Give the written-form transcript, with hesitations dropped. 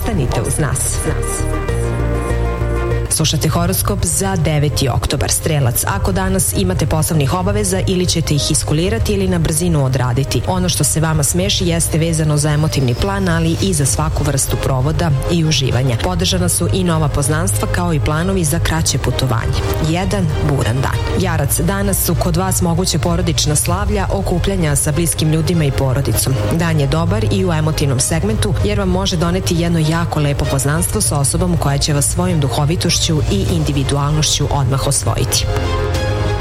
Ostanite uz nas. Slušate horoskop za 9. oktobar. Strelac, ako danas imate poslovnih obaveza ili ćete ih iskulirati ili na brzinu odraditi, ono što se vama smeši jeste vezano za emotivni plan, ali i za svaku vrstu provoda i uživanja. Podržana su i nova poznanstva kao i planovi za kraće putovanje. Jedan buran dan. Jarac, danas su kod vas moguće porodična slavlja, okupljanja sa bliskim ljudima i porodicom. Dan je dobar i u emotivnom segmentu jer vam može doneti jedno jako lepo poznanstvo sa osobom koja će vas svojom duhovitošću i individualnošću odmah osvojiti.